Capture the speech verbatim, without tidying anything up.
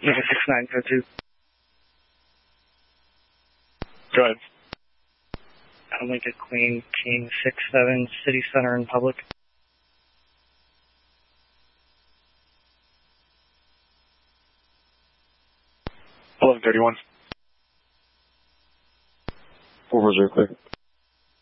Nova six nine zero two. Go ahead. Omega Queen King six seven, City Center in public. eleven thirty-one. four four zero clear.